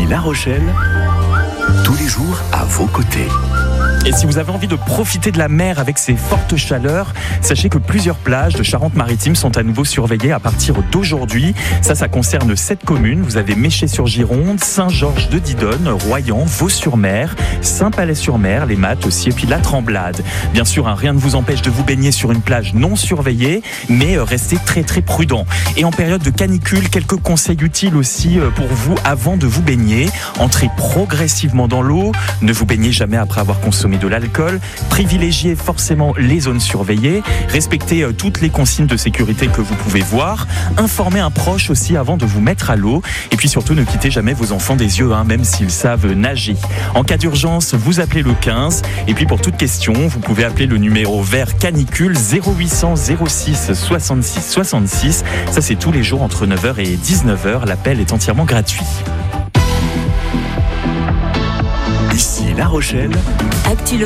La Rochelle, tous les jours à vos côtés. Et si vous avez envie de profiter de la mer avec ses fortes chaleurs, sachez que plusieurs plages de Charente-Maritime sont à nouveau surveillées à partir d'aujourd'hui. Ça concerne 7 communes. Vous avez Méché-sur-Gironde, Saint-Georges-de-Didonne, Royan, Vaux-sur-Mer, Saint-Palais-sur-Mer, les Mattes aussi, et puis la Tremblade. Bien sûr, rien ne vous empêche de vous baigner sur une plage non surveillée, mais restez très très prudent. Et en période de canicule, quelques conseils utiles aussi pour vous avant de vous baigner. Entrez progressivement dans l'eau, ne vous baignez jamais après avoir consommé de l'alcool, privilégiez forcément les zones surveillées, respectez toutes les consignes de sécurité que vous pouvez voir, informez un proche aussi avant de vous mettre à l'eau, et puis surtout ne quittez jamais vos enfants des yeux, même s'ils savent nager. En cas d'urgence, vous appelez le 15, et puis pour toute question, vous pouvez appeler le numéro vert canicule 0800 06 66 66. Ça c'est tous les jours entre 9h et 19h, l'appel est entièrement gratuit. Ici La Rochelle, Actu